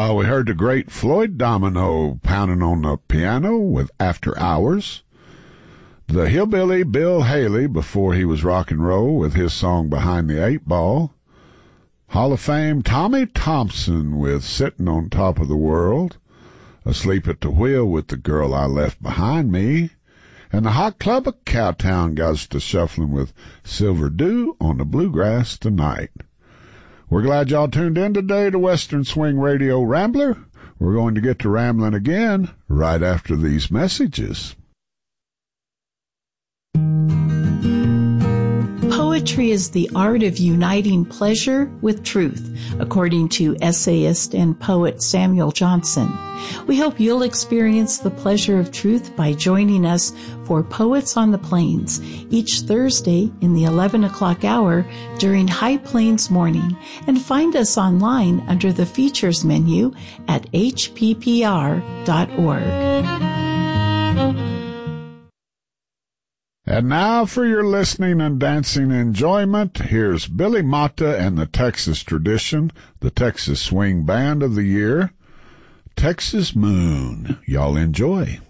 We heard the great Floyd Domino pounding on the piano with After Hours. The hillbilly Bill Haley before he was rock and roll with his song Behind the Eight Ball. Hall of Fame Tommy Thompson with Sitting on Top of the World. Asleep at the Wheel with The Girl I Left Behind Me. And the Hot Club of Cowtown got us to shuffling with Silver Dew on the Bluegrass Tonight. We're glad y'all tuned in today to Western Swing Radio Rambler. We're going to get to rambling again right after these messages. Poetry is the art of uniting pleasure with truth, according to essayist and poet Samuel Johnson. We hope you'll experience the pleasure of truth by joining us for Poets on the Plains each Thursday in the 11 o'clock hour during High Plains Morning, and find us online under the features menu at hppr.org. And now for your listening and dancing enjoyment, here's Billy Mata and the Texas Tradition, the Texas Swing Band of the Year, Texas Moon. Y'all enjoy.